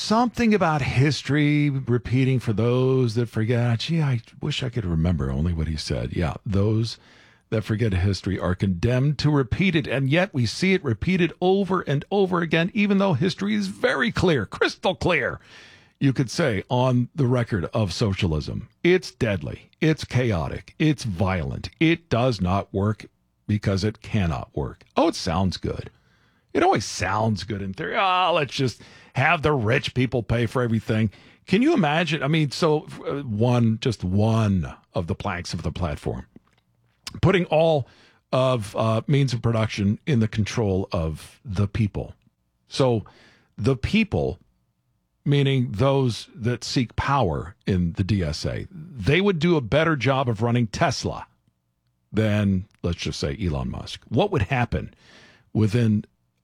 something about history repeating for those that forget. Gee, I wish I could remember only what he said. Yeah, those that forget history are condemned to repeat it, and yet we see it repeated over and over again, even though history is very clear, crystal clear, you could say, on the record of socialism. It's deadly, it's chaotic, it's violent. It does not work because it cannot work. Oh, it sounds good. It always sounds good in theory. Oh, let's just have the rich people pay for everything. Can you imagine? I mean, so just one of the planks of the platform, putting all of means of production in the control of the people. So the people, meaning those that seek power in the DSA, they would do a better job of running Tesla than, let's just say, Elon Musk. What would happen within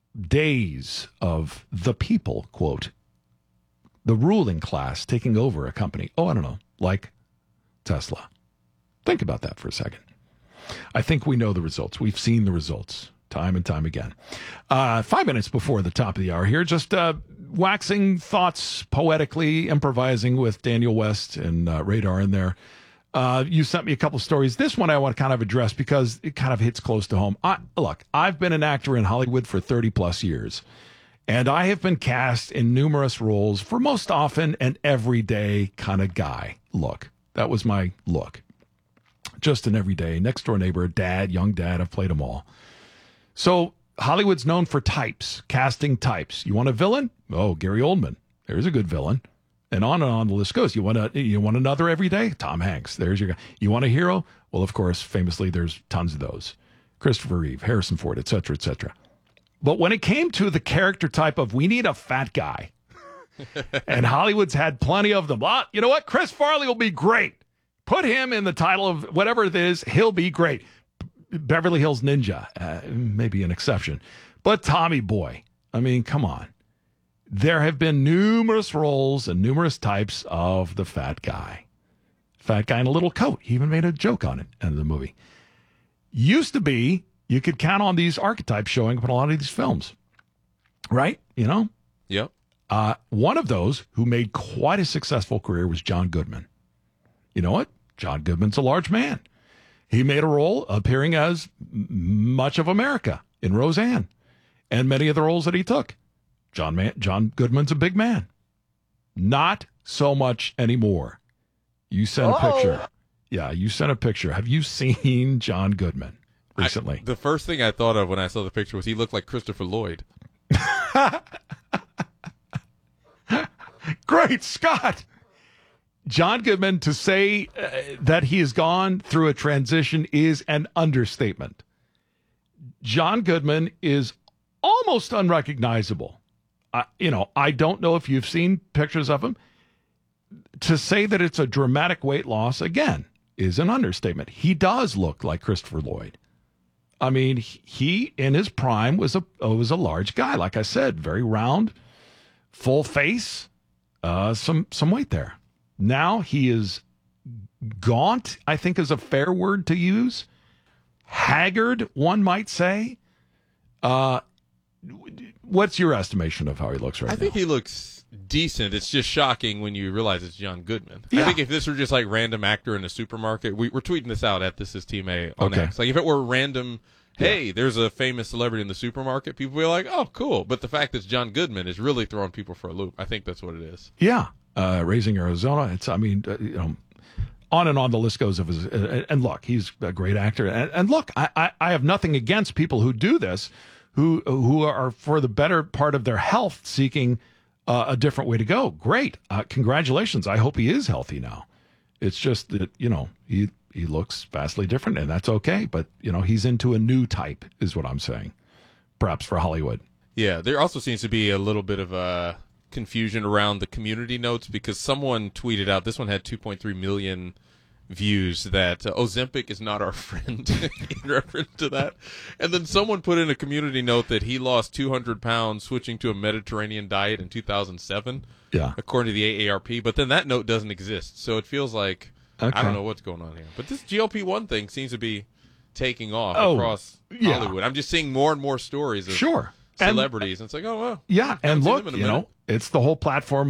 days of the people, quote, the ruling class taking over a company? Oh, I don't know, like Tesla. Think about that for a second. I think we know the results. We've seen the results time and time again. 5 minutes before the top of the hour here, just waxing thoughts poetically, improvising with Daniel West and Radar in there. You sent me a couple stories. This one I want to kind of address because it kind of hits close to home. Look, I've been an actor in Hollywood for 30 plus years, and I have been cast in numerous roles for most often an everyday kind of guy. Look, that was my look. Just an everyday next door neighbor, dad, young dad. I've played them all. So Hollywood's known for types, casting types. You want a villain? Oh, Gary Oldman. There's a good villain. And on the list goes. You want another everyday? Tom Hanks. There's your guy. You want a hero? Well, of course, famously, there's tons of those. Christopher Reeve, Harrison Ford, et cetera, et cetera. But when it came to the character type of we need a fat guy, and Hollywood's had plenty of them. Well, you know what? Chris Farley will be great. Put him in the title of whatever it is. He'll be great. Beverly Hills Ninja, maybe an exception. But Tommy Boy, I mean, come on. There have been numerous roles and numerous types of the fat guy. Fat guy in a little coat. He even made a joke on it in the movie. Used to be, you could count on these archetypes showing up in a lot of these films. Right? You know? Yep. One of those who made quite a successful career was John Goodman. You know what? John Goodman's a large man. He made a role appearing as much of America in Roseanne and many of the roles that he took. John Goodman's a big man. Not so much anymore. You sent a picture. Yeah, you sent a picture. Have you seen John Goodman recently? The first thing I thought of when I saw the picture was he looked like Christopher Lloyd. Great Scott! John Goodman, to say that he has gone through a transition is an understatement. John Goodman is almost unrecognizable. I don't know if you've seen pictures of him. To say that it's a dramatic weight loss, again, is an understatement. He does look like Christopher Lloyd. I mean, he in his prime was a large guy. Like I said, very round, full face, some weight there. Now he is gaunt, I think is a fair word to use. Haggard, one might say. What's your estimation of how he looks right now? I think he looks decent. It's just shocking when you realize it's John Goodman. Yeah. I think if this were just like random actor in a supermarket, we're tweeting this out at This Is Team A on Okay. X. Like if it were random, hey, there's a famous celebrity in the supermarket, people would be like, oh, cool. But the fact that it's John Goodman is really throwing people for a loop. I think that's what it is. Yeah. Raising Arizona. On and on the list goes of his, and look, he's a great actor. And look, I have nothing against people who do this, who are for the better part of their health seeking a different way to go. Great. Congratulations. I hope he is healthy now. It's just that, he looks vastly different, and that's okay. But, he's into a new type is what I'm saying, perhaps for Hollywood. Yeah, there also seems to be a little bit of a confusion around the community notes because someone tweeted out, this one had 2.3 million views, that Ozempic is not our friend in reference to that. And then someone put in a community note that he lost 200 pounds switching to a Mediterranean diet in 2007, according to the AARP. But then that note doesn't exist. So it feels like, okay. I don't know what's going on here. But this GLP-1 thing seems to be taking off across Hollywood. I'm just seeing more and more stories of celebrities. And it's like, oh, well. Yeah, and look, it's the whole platform